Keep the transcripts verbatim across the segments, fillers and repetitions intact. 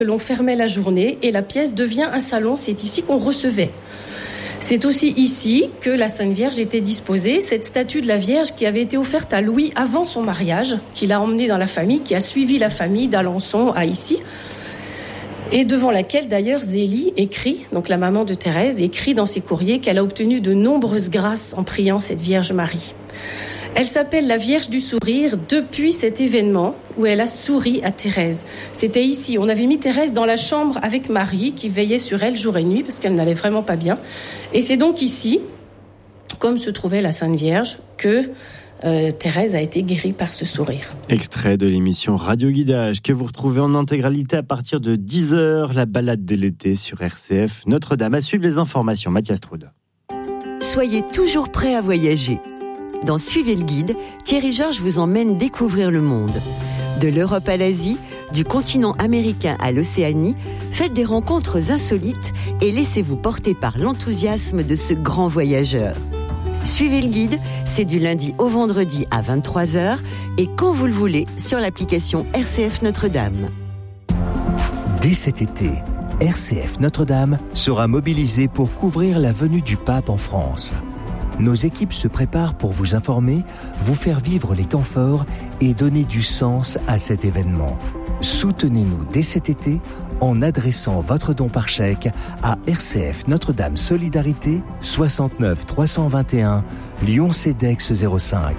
L'on fermait la journée et la pièce devient un salon. C'est ici qu'on recevait. C'est aussi ici que la Sainte Vierge était disposée. Cette statue de la Vierge qui avait été offerte à Louis avant son mariage, qu'il a emmenée dans la famille, qui a suivi la famille d'Alençon à ici, et devant laquelle d'ailleurs Zélie écrit, donc la maman de Thérèse, écrit dans ses courriers qu'elle a obtenu de nombreuses grâces en priant cette Vierge Marie. Elle s'appelle la Vierge du Sourire depuis cet événement où elle a souri à Thérèse. C'était ici, on avait mis Thérèse dans la chambre avec Marie qui veillait sur elle jour et nuit parce qu'elle n'allait vraiment pas bien. Et c'est donc ici, comme se trouvait la Sainte Vierge, que euh, Thérèse a été guérie par ce sourire. Extrait de l'émission Radio Guidage que vous retrouvez en intégralité à partir de dix heures, la balade de l'été sur R C F Notre-Dame. À suivre les informations, Mathias Trude. Soyez toujours prêts à voyager. Dans Suivez le guide, Thierry Georges vous emmène découvrir le monde. De l'Europe à l'Asie, du continent américain à l'Océanie, faites des rencontres insolites et laissez-vous porter par l'enthousiasme de ce grand voyageur. Suivez le guide, c'est du lundi au vendredi à vingt-trois heures et quand vous le voulez sur l'application R C F Notre-Dame. Dès cet été, R C F Notre-Dame sera mobilisée pour couvrir la venue du pape en France. Nos équipes se préparent pour vous informer, vous faire vivre les temps forts et donner du sens à cet événement. Soutenez-nous dès cet été en adressant votre don par chèque à R C F Notre-Dame Solidarité soixante-neuf trois cent vingt et un Lyon Cedex zéro cinq.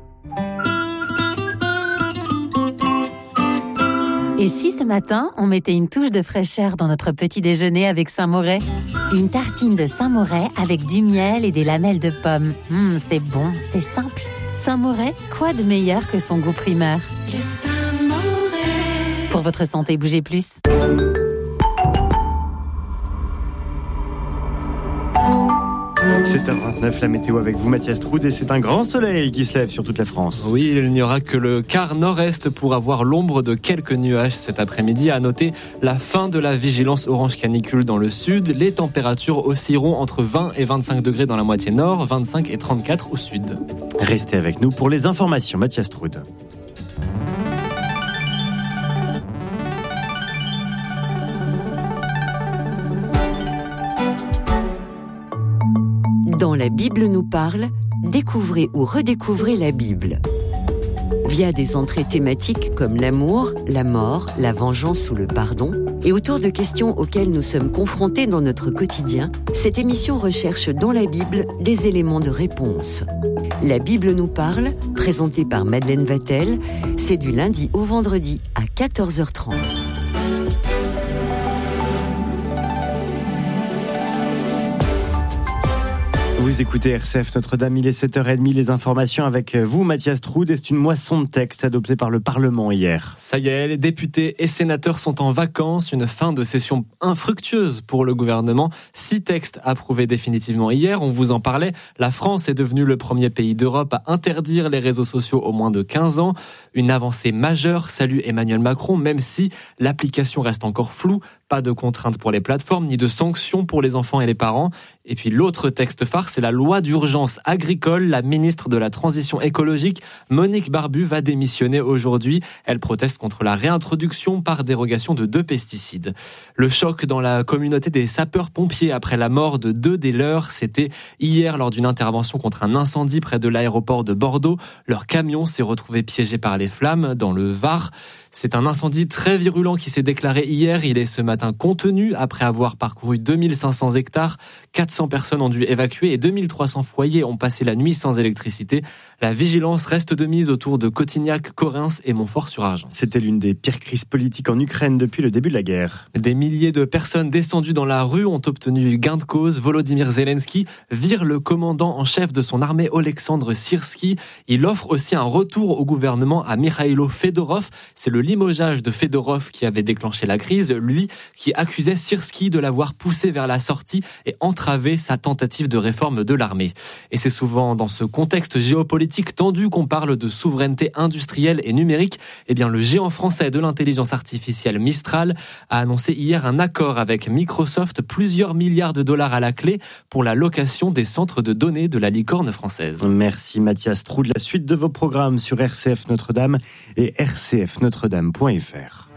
Et si ce matin, on mettait une touche de fraîcheur dans notre petit déjeuner avec Saint-Moret ? Une tartine de Saint-Moret avec du miel et des lamelles de pommes. Mmh, c'est bon, c'est simple. Saint-Moret, quoi de meilleur que son goût primeur ? Le Saint-Moret. Pour votre santé, bougez plus. sept heures vingt-neuf, la météo avec vous, Mathias Trude, et c'est un grand soleil qui se lève sur toute la France. Oui, il n'y aura que le quart nord-est pour avoir l'ombre de quelques nuages cet après-midi. À noter la fin de la vigilance orange canicule dans le sud. Les températures oscilleront entre vingt et vingt-cinq degrés dans la moitié nord, vingt-cinq et trente-quatre au sud. Restez avec nous pour les informations, Mathias Trude. Dans La Bible nous parle, découvrez ou redécouvrez la Bible. Via des entrées thématiques comme l'amour, la mort, la vengeance ou le pardon, et autour de questions auxquelles nous sommes confrontés dans notre quotidien, cette émission recherche dans la Bible des éléments de réponse. La Bible nous parle, présentée par Madeleine Vatel, c'est du lundi au vendredi à quatorze heures trente. Vous écoutez R C F Notre-Dame, il est sept heures trente, les informations avec vous, Mathias Trude, et c'est une moisson de textes adoptée par le Parlement hier. Ça y est, les députés et sénateurs sont en vacances, une fin de session infructueuse pour le gouvernement. Six textes approuvés définitivement hier, on vous en parlait. La France est devenue le premier pays d'Europe à interdire les réseaux sociaux aux moins de quinze ans. Une avancée majeure, salue Emmanuel Macron, même si l'application reste encore floue. Pas de contraintes pour les plateformes, ni de sanctions pour les enfants et les parents. Et puis l'autre texte phare, c'est la loi d'urgence agricole. La ministre de la Transition écologique, Monique Barbu, va démissionner aujourd'hui. Elle proteste contre la réintroduction par dérogation de deux pesticides. Le choc dans la communauté des sapeurs-pompiers après la mort de deux des leurs, c'était hier lors d'une intervention contre un incendie près de l'aéroport de Bordeaux. Leur camion s'est retrouvé piégé par les flammes dans le Var. C'est un incendie très virulent qui s'est déclaré hier. Il est ce matin contenu après avoir parcouru deux mille cinq cents hectares. quatre cents personnes ont dû évacuer et deux mille trois cents foyers ont passé la nuit sans électricité. La vigilance reste de mise autour de Cotignac, Correns et Montfort-sur-Argens. C'était l'une des pires crises politiques en Ukraine depuis le début de la guerre. Des milliers de personnes descendues dans la rue ont obtenu gain de cause. Volodymyr Zelensky vire le commandant en chef de son armée, Oleksandr Syrski. Il offre aussi un retour au gouvernement à Mikhailo Fedorov. C'est le limogeage de Fedorov qui avait déclenché la crise, lui qui accusait Syrski de l'avoir poussé vers la sortie et entravé sa tentative de réforme de l'armée. Et c'est souvent dans ce contexte géopolitique tendu qu'on parle de souveraineté industrielle et numérique. Eh bien, le géant français de l'intelligence artificielle Mistral a annoncé hier un accord avec Microsoft, plusieurs milliards de dollars à la clé pour la location des centres de données de la licorne française. Merci Mathias Trude. La suite de vos programmes sur R C F Notre-Dame et r c f notre dame point f r.